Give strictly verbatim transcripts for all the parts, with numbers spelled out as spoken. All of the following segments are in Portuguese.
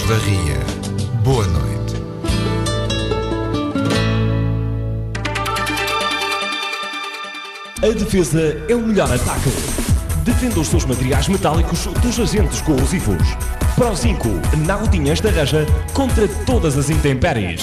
da Ria. Boa noite. A defesa é o melhor ataque. Defenda os seus materiais metálicos dos agentes corrosivos. Pro cinco, Naudinha Estarraja contra todas as intempéries.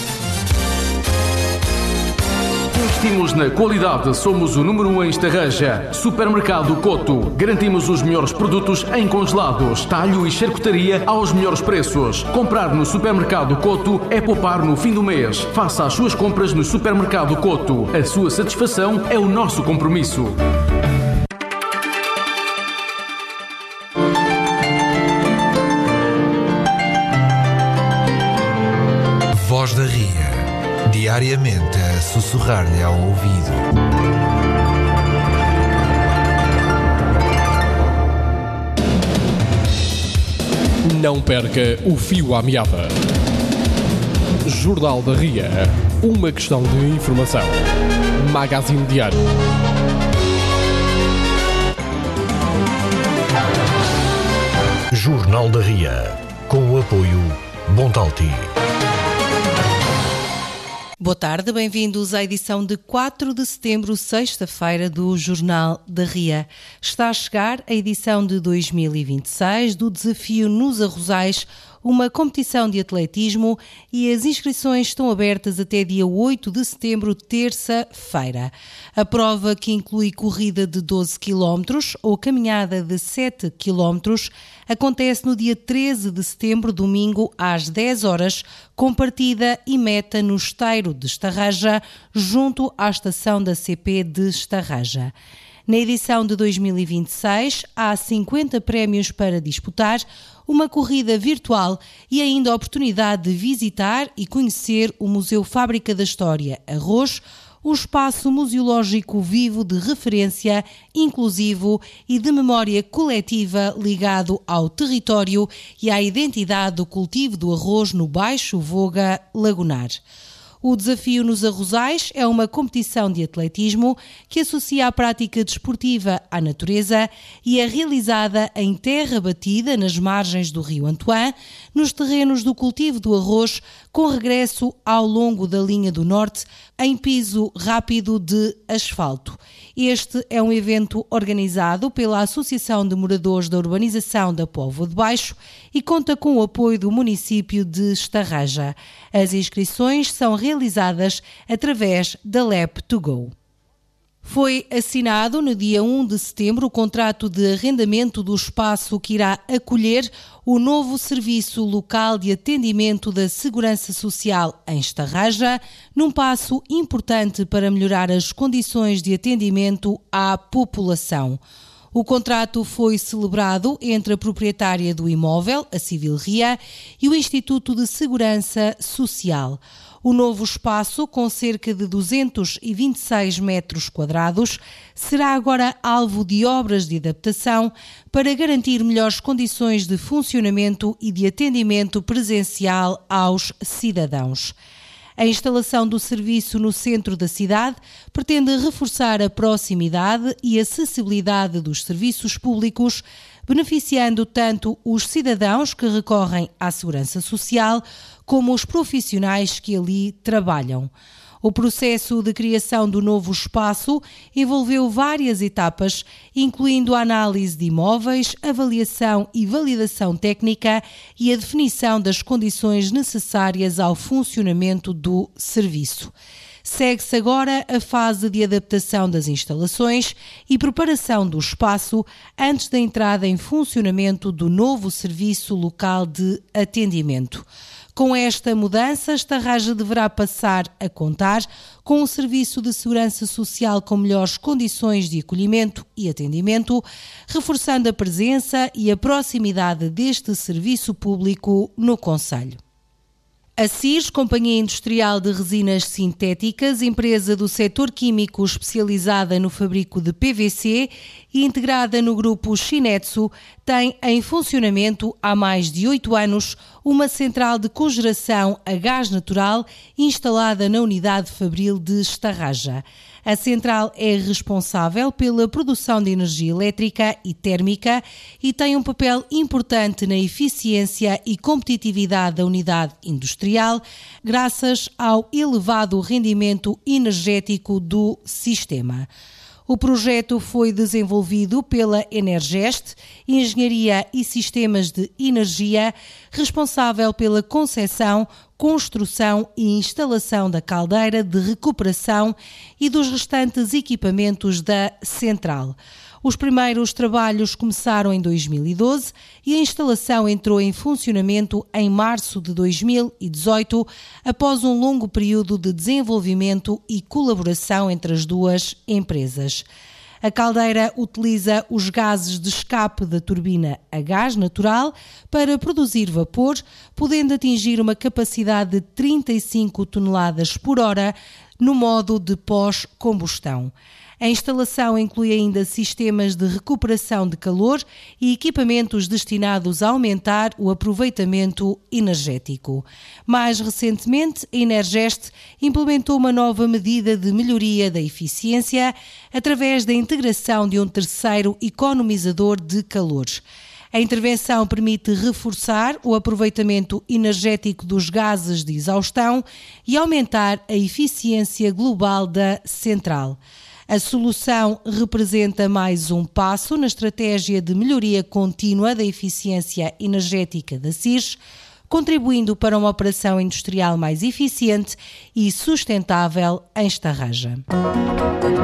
Investimos na qualidade, somos o número um em Estarraja. Supermercado Coto. Garantimos os melhores produtos em congelados, talho e charcutaria aos melhores preços. Comprar no Supermercado Coto é poupar no fim do mês. Faça as suas compras no Supermercado Coto. A sua satisfação é o nosso compromisso. Voz da Ria. Diariamente a sussurrar-lhe ao ouvido. Não perca o fio à meada. Jornal da Ria. Uma questão de informação. Magazine Diário. Jornal da Ria. Com o apoio Bontalti. Boa tarde, bem-vindos à edição de quatro de setembro, sexta-feira, do Jornal da Ria. Está a chegar a edição de dois mil e vinte e seis do Desafio nos Arrozais, uma competição de atletismo, e as inscrições estão abertas até dia oito de setembro, terça-feira. A prova, que inclui corrida de doze quilómetros ou caminhada de sete quilómetros, acontece no dia treze de setembro, domingo, às dez horas, com partida e meta no Esteiro de Estarraja, junto à estação da C P de Estarraja. Na edição de dois mil e vinte e seis, há cinquenta prémios para disputar, uma corrida virtual e ainda a oportunidade de visitar e conhecer o Museu Fábrica da História Arroz, o espaço museológico vivo de referência, inclusivo e de memória coletiva ligado ao território e à identidade do cultivo do arroz no Baixo Voga Lagunar. O Desafio nos Arrozais é uma competição de atletismo que associa a prática desportiva à natureza e é realizada em terra batida nas margens do Rio Antoine, nos terrenos do cultivo do arroz, com regresso ao longo da linha do norte, em piso rápido de asfalto. Este é um evento organizado pela Associação de Moradores da Urbanização da Póvoa de Baixo e conta com o apoio do município de Estarraja. As inscrições são realizadas através da Lab to Go. Foi assinado no dia um de setembro o contrato de arrendamento do espaço que irá acolher o novo Serviço Local de Atendimento da Segurança Social em Estarraja, num passo importante para melhorar as condições de atendimento à população. O contrato foi celebrado entre a proprietária do imóvel, a Civil Ria, e o Instituto de Segurança Social. O novo espaço, com cerca de duzentos e vinte e seis metros quadrados, será agora alvo de obras de adaptação para garantir melhores condições de funcionamento e de atendimento presencial aos cidadãos. A instalação do serviço no centro da cidade pretende reforçar a proximidade e acessibilidade dos serviços públicos, beneficiando tanto os cidadãos que recorrem à segurança social como os profissionais que ali trabalham. O processo de criação do novo espaço envolveu várias etapas, incluindo a análise de imóveis, avaliação e validação técnica e a definição das condições necessárias ao funcionamento do serviço. Segue-se agora a fase de adaptação das instalações e preparação do espaço antes da entrada em funcionamento do novo Serviço Local de Atendimento. Com esta mudança, Estarraja deverá passar a contar com um serviço de segurança social com melhores condições de acolhimento e atendimento, reforçando a presença e a proximidade deste serviço público no concelho. A C I R S, Companhia Industrial de Resinas Sintéticas, empresa do setor químico especializada no fabrico de P V C e integrada no grupo Shinetsu, tem em funcionamento há mais de oito anos uma central de cogeração a gás natural instalada na unidade fabril de Estarraja. A central é responsável pela produção de energia elétrica e térmica e tem um papel importante na eficiência e competitividade da unidade industrial, graças ao elevado rendimento energético do sistema. O projeto foi desenvolvido pela Energeste, Engenharia e Sistemas de Energia, responsável pela concepção, construção e instalação da caldeira de recuperação e dos restantes equipamentos da central. Os primeiros trabalhos começaram em dois mil e doze e a instalação entrou em funcionamento em março de dois mil e dezoito, após um longo período de desenvolvimento e colaboração entre as duas empresas. A caldeira utiliza os gases de escape da turbina a gás natural para produzir vapor, podendo atingir uma capacidade de trinta e cinco toneladas por hora no modo de pós-combustão. A instalação inclui ainda sistemas de recuperação de calor e equipamentos destinados a aumentar o aproveitamento energético. Mais recentemente, a Energeste implementou uma nova medida de melhoria da eficiência através da integração de um terceiro economizador de calor. A intervenção permite reforçar o aproveitamento energético dos gases de exaustão e aumentar a eficiência global da central. A solução representa mais um passo na estratégia de melhoria contínua da eficiência energética da C I R S, contribuindo para uma operação industrial mais eficiente e sustentável em Estarreja.